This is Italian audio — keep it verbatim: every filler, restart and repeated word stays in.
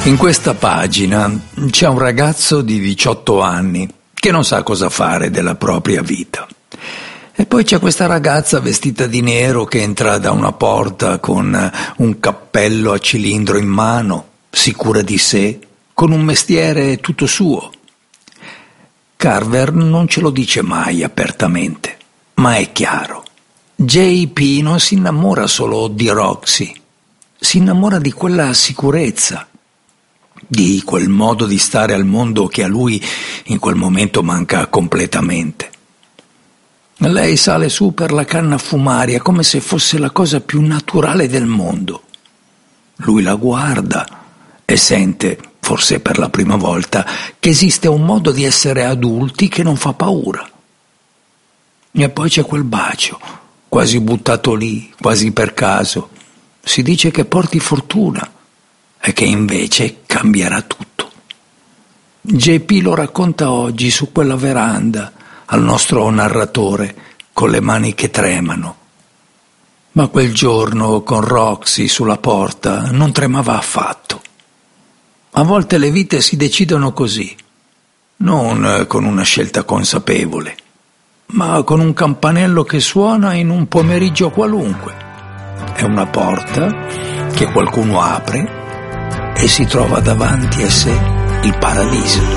In questa pagina c'è un ragazzo di diciotto anni che non sa cosa fare della propria vita. E poi c'è questa ragazza vestita di nero che entra da una porta con un cappello a cilindro in mano, sicura di sé, con un mestiere tutto suo. Carver non ce lo dice mai apertamente, ma è chiaro. J P non si innamora solo di Roxy, si innamora di quella sicurezza, di quel modo di stare al mondo che a lui in quel momento manca completamente. Lei sale su per la canna fumaria come se fosse la cosa più naturale del mondo. Lui la guarda e sente, forse per la prima volta, che esiste un modo di essere adulti che non fa paura. E poi c'è quel bacio, quasi buttato lì, quasi per caso. Si dice che porti fortuna e che invece cambierà tutto. J P lo racconta oggi su quella veranda al nostro narratore con le mani che tremano. Ma quel giorno con Roxy sulla porta non tremava affatto. A volte le vite si decidono così, non con una scelta consapevole, ma con un campanello che suona in un pomeriggio qualunque. È una porta che qualcuno apre e si trova davanti a sé il paradiso.